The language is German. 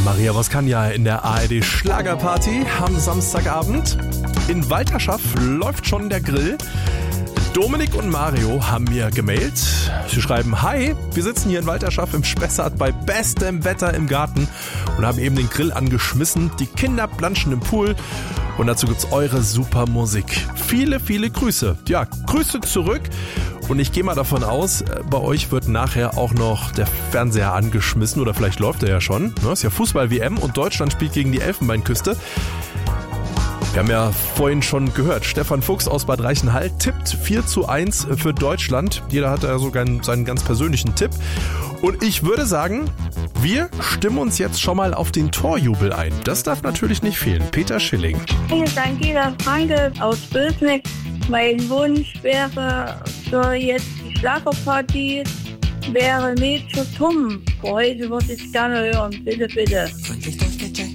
Maria Voskania in der ARD Schlagerparty am Samstagabend. In Walterschaff läuft schon der Grill. Dominik und Mario haben mir gemailt. Sie schreiben: Hi, wir sitzen hier in Walterschaff im Spessart bei bestem Wetter im Garten und haben eben den Grill angeschmissen. Die Kinder planschen im Pool und dazu gibt's eure super Musik. Viele, viele Grüße. Ja, Grüße zurück. Und ich gehe mal davon aus, bei euch wird nachher auch noch der Fernseher angeschmissen oder vielleicht läuft er ja schon. Das ist ja Fußball-WM und Deutschland spielt gegen die Elfenbeinküste. Wir haben ja vorhin schon gehört, Stefan Fuchs aus Bad Reichenhall tippt 4:1 für Deutschland. Jeder hat da sogar seinen ganz persönlichen Tipp. Und ich würde sagen, wir stimmen uns jetzt schon mal auf den Torjubel ein. Das darf natürlich nicht fehlen. Peter Schilling. Hier ist Angela Franke aus Bösneck. Mein Wunsch wäre für jetzt die Schlagerparty, wäre Mädchen Tom. Für heute würde ich gerne hören. Bitte, bitte.